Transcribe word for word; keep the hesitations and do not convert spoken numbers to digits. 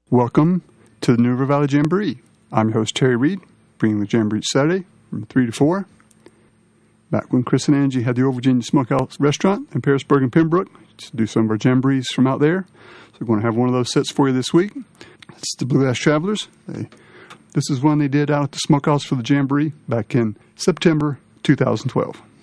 Welcome to the New River Valley Jamboree. I'm your host, Terry Reed, bringing the Jamboree each Saturday from three to four. Back when Chris and Angie had the Old Virginia Smokehouse Restaurant in Parisburg and Pembroke, to do some of our Jamborees from out there. So we're going to have one of those sets for you this week. It's the Blue Ash Travelers. They, this is one they did out at the Smokehouse for the Jamboree back in September two thousand twelve.